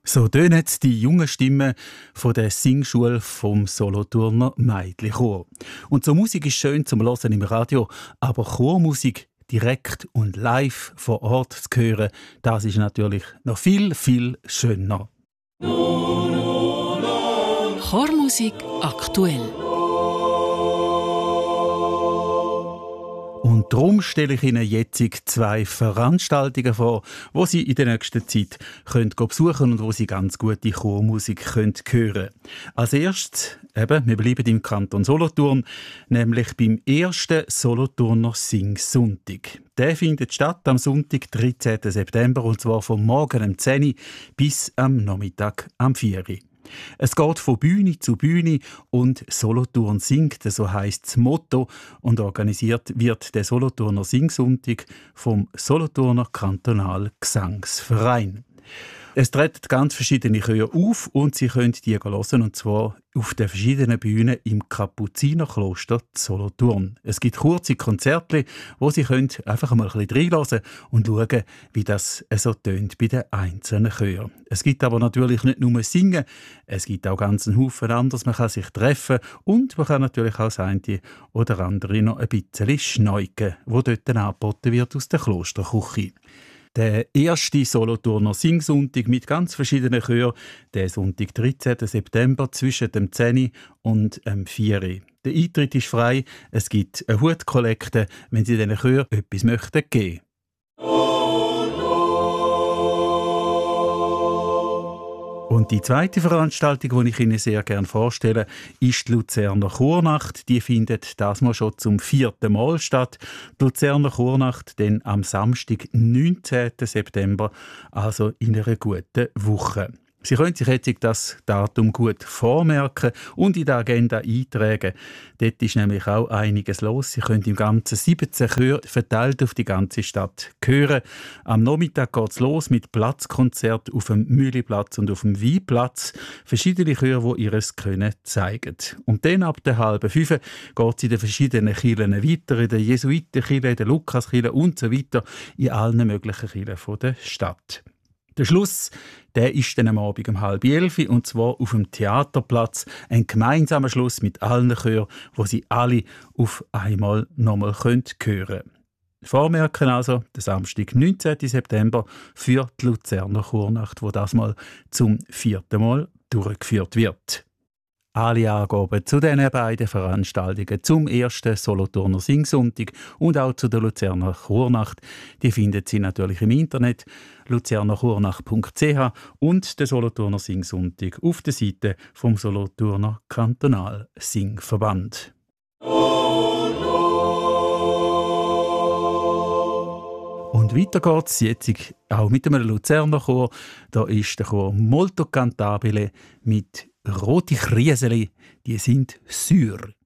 So tönen die jungen Stimmen von der Singschule vom Solothurner Meidli-Chor. Und so Musik ist schön zum Hören im Radio, aber Chormusik direkt und live vor Ort zu hören, das ist natürlich noch viel, viel schöner. Chormusik aktuell. Und darum stelle ich Ihnen jetzt 2 Veranstaltungen vor, die Sie in der nächsten Zeit besuchen können und wo Sie ganz gute Chormusik hören können. Als erstes, wir bleiben im Kanton Solothurn, nämlich beim ersten Solothurner Singsonntag. Der findet statt am Sonntag, 13. September, und zwar vom Morgen um 10 Uhr bis am Nachmittag um 4 Uhr. Es geht von Bühne zu Bühne und Solothurn singt, so heisst das Motto, und organisiert wird der Solothurner Singsonntag vom Solothurner Kantonal Gesangsverein. Es treten ganz verschiedene Chöre auf und Sie können die hören, und zwar auf den verschiedenen Bühnen im Kapuzinerkloster Solothurn. Es gibt kurze Konzerte, wo Sie einfach mal ein bisschen reinhören und schauen, wie das so tönt bei den einzelnen Chören. Es gibt aber natürlich nicht nur Singen, es gibt auch ganz einen Haufen anderes. Man kann sich treffen und man kann natürlich auch das eine oder andere noch ein bisschen schneuken, wo dort angeboten wird aus der Klosterküche. Der erste Solothurner Singsonntag mit ganz verschiedenen Chören, der Sonntag, 13. September, zwischen dem 10 Uhr und dem 4 Uhr. Der Eintritt ist frei, es gibt eine Hutkollekte, wenn Sie diesen Chören etwas möchten geben. Und die zweite Veranstaltung, die ich Ihnen sehr gerne vorstelle, ist die Luzerner Chornacht. Die findet das mal schon zum 4. Mal statt. Die Luzerner Chornacht dann am Samstag, 19. September, also in einer guten Woche. Sie können sich jetzt das Datum gut vormerken und in die Agenda eintragen. Dort ist nämlich auch einiges los. Sie können im Ganzen 17 Chöre verteilt auf die ganze Stadt hören. Am Nachmittag geht es los mit Platzkonzert auf dem Mühliplatz und auf dem Weinplatz. Verschiedene Chöre, die ihres Können zeigen. Und dann ab der 4:30 geht es in den verschiedenen Kirchen weiter, in der Jesuitenkirche, in der Lukaskirche und so weiter, in allen möglichen Kirchen der Stadt. Der Schluss, der ist dann am Abend um 10:30 und zwar auf dem Theaterplatz. Ein gemeinsamer Schluss mit allen Chören, wo Sie alle auf einmal nochmal hören können. Vormerken also, der Samstag, 19. September, für die Luzerner Chornacht, wo das mal zum 4. Mal durchgeführt wird. Alle Angaben zu diesen beiden Veranstaltungen, zum ersten Solothurner Singsonntag und auch zu der Luzerner Chornacht, die finden Sie natürlich im Internet, luzernerchornacht.ch, und der Solothurner Singsonntag auf der Seite vom Solothurner Kantonal Singverband. Und weiter geht's jetzt auch mit einem Luzerner Chor. Da ist der Chor Molto Cantabile mit Rote Krieseli, die sind Syr.